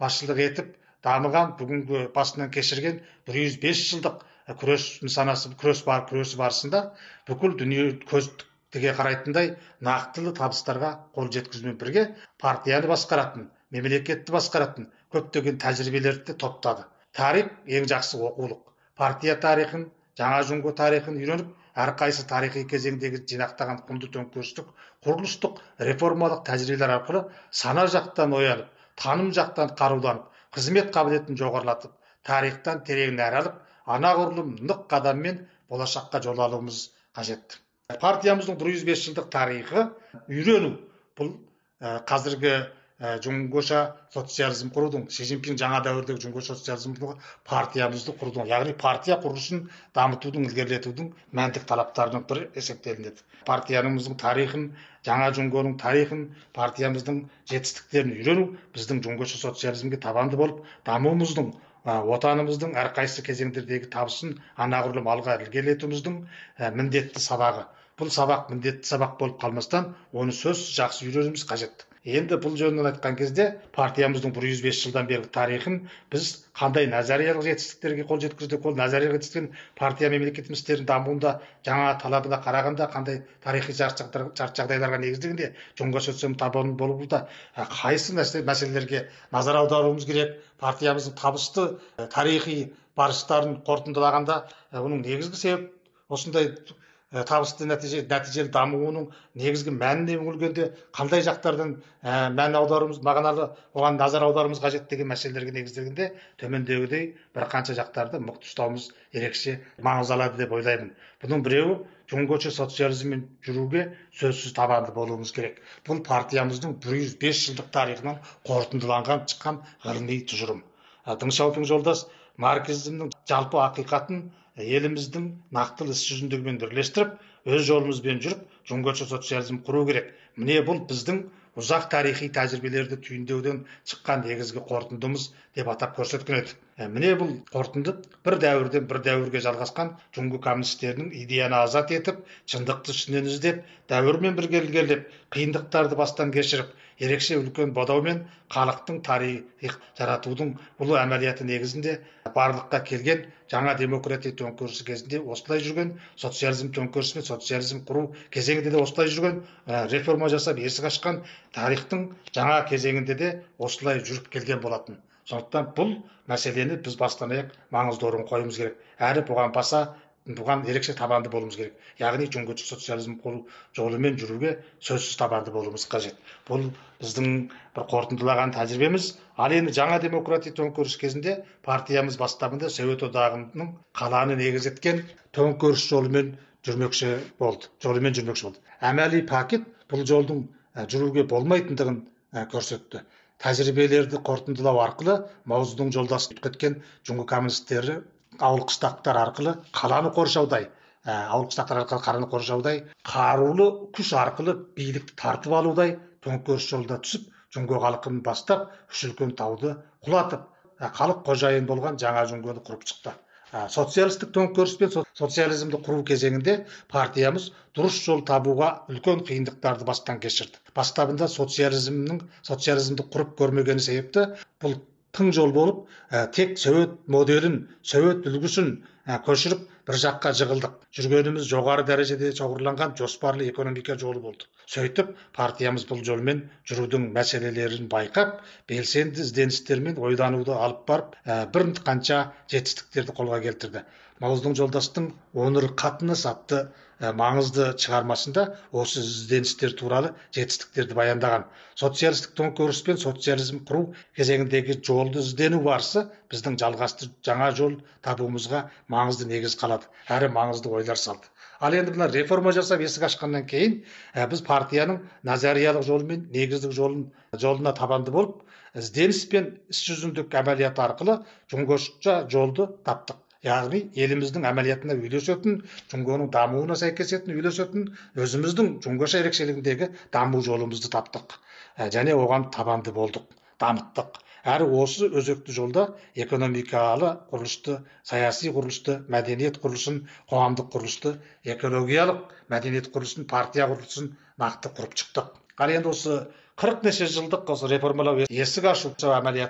басшылық етіп дамыған, бүгінгі басынан кешірген 105 жылдық күрес нысанасы, күресі барысында бүкіл дүние көз тіге қарайтындай нақтылы табыстарға қол жеткізумен бірге партияны басқаратын, мемлекетті басқаратын көптеген тәжірибелерді топтады. Тарих ең жақсы оқулық. Партия тарихын, жаңа жүңго тарихын үйреніп, әрқайсы тарихи кезеңдегі жинақтаған құнды төңкерістік, құрылыстық, реформалық тәжірибелер арқылы сана жақтан оянып, таным жақтан қаруданып, қызмет қабілетін жоғарылатып, тарихтан терең нәр алып, анағұрлым нық қадаммен болашаққа жол алуымыз қажет. Партиямыздың 105 жылдық тарихы үйрену. Бұл қазіргі жүңгоша социализм құрудың, Си Цзиньпин жаңа дәуірдегі жүңгоша социализм партиямызды құрудың, яғни партия құрылысын дамытудың, ілгерілетудің мәндік талаптарының бірі есептелінеді. Партиямыздың тарихын, жаңа жүңгоның тарихын, партиямыздың жетістіктерін үйрену біздің жүңгоша социализмге табанды болып, дамуымыздың, отанымыздың әрқайсы кезеңдердегі табысын анағұрлым алға ілгерілетуіміздің міндетті сабағы. Бұл сабақ міндетті сабақ болып қалмастан, оны сөзсіз жақсы үйренуіміз қажет. Енді бұл жөнінен айтқан кезде партиямыздың 105 жылдан бергі тарихын біз қандай назариялық жетістіктерге қол жеткіздік, ол назариялық жетістіктен партия мемлекетіміздің дамуында жаңа талабына қарағанда қандай тарихи шарт жағдайларға негізделгенде жүңгоша социализм табаны болуда қайсы мәселелерге назар аударуымыз керек. Партиямыздың табысты тарихи барыстарын қорытындылағанда оның негізгі себеп осындай табысты нәтижелі дамуының негізгі мәніне үңілгенде қандай жақтардан мән аударуымыз, мағыналы оған назар аударуымыз қажет деген мәселелерге негізделгенде төмендегідей бірқанша жақтарды мықты ұстауымыз ерекше маңыз алады деп ойлаймын. Бұның біреуі жүңгоша социализммен жүруге сөзсіз табанды болуымыз керек. Бұл партиямыздың 105 жылдық тарихынан қорытындыланған шыққан ғылыми тұжырым. Дың Шаопин жолдас марксизмнің жалпы ақиқатын еліміздің нақтылы іс жүзіндегімен бірлестіріп, өз жолымызбен жүріп, жүңгоша социализм құру керек. Міне бұл біздің ұзақ тарихи тәжірибелерді түйіндеуден шыққан негізгі қорытындымыз деп атап көрсеткен еді. Міне бұл қорытынды бір дәуірден бір дәуірге жалғасқан жүңго коммунистерінің идеяны азат етіп, шындықты ішінен іздеп, дәуірмен бірге ілгерілеп, қиындықтарды бастан кешіріп, ерекше үлкен бодаумен халықтың тарих жаратудың ұлы әмәлияты негізінде барлыққа келген жаңа демократия төңкерісі кезінде осылай жүрген, социализм төңкерісі мен социализм құру кезеңінде де осылай жүрген, реформа жасап есік ашқан тарихтың жаңа кезеңінде де осылай жүріп келген болатын. Сондықтан бұл мәселені біз бастан аяқ маңызды орын қоюымыз керек. Әрі бұған ерекше табанды болуымыз керек. Яғни жүңгоша социализм құру жолымен жүруге сөзсіз табанды болуымыз қажет. Бұл біздің бір қорытындылаған тәжірибеміз. Ал енді жаңа демократия төңкеріс кезінде партиямыз бастапында Совет одағының қаланы негіз еткен төңкеріс жолымен жүрмекші болды. Әмәли пакет бұл жолдың жүруге болмайтындығын көрсетті. Тәжірибелерді қорытындылау арқылы Маудың жолдасы кеткен жүңго коммунистері ауыл қыстақтар арқылы қаланы қоршаудай, қарулы күш арқылы билікті тартып алудай төңкеріс жолда түсіп, жүңго халқын бастап, үш үлкен тауды құлатып, халық қожайын болған жаңа жүңгоны құрып шықты. Социалистік төңкеріс пен социализмді құру кезеңінде партиямыз дұрыс жол табуға үлкен қиындықтарды бастан кешірді. Бастабында социализмді құрып көрмегені себепті бұл тың жол болып, тек Совет моделін, Совет үлгісін көшіріп бір жаққа жығылдық. Жүргеніміз жоғары дәрежеде шоғырланған жоспарлы экономика жолы болды. Сөйтіп, партиямыз бұл жолмен жүрудің мәселелерін байқап, белсенді ізденістермен ойлануды алып барып, бірқанша жетістіктерді қолға келтірді. Маудың жолдастың Оныр қатынас атты маңызды шығармасында осы ізденістер туралы жетістіктерді баяндаған. Социалистік төңкеріс пен социализм құру кезеңіндегі жолды іздену барысы біздің жалғасты жаңа жол табуымызға маңызды негіз қалады, әрі маңызды ойлар салды. Ал енді мына реформа жасап есік ашқаннан кейін біз партияның назариялық жолы мен негіздік жолына табанды болып, ізденіс пен іс жүзіндік әмәлияты арқылы жүңгоша жолды таптық. Яғни еліміздің әмәлиятына үйлесетін, жүңгоның дамуына сәйкесетін үйлесетін, өзіміздің жүңгоша ерекшелігіндегі даму жолымызды таптық. Және оған табанды болдық, дамыттық. Әрі осы өзекті жолда экономикалы құрылысты, саяси құрылысты, мәдениет құрылысын, қоғамдық құрылысты, экологиялық мәдениет құрылысын, партия құрылысын нақты құрып шықтық. Ал енді осы 40 неше жылдық реформалау есік ашу әмәлияты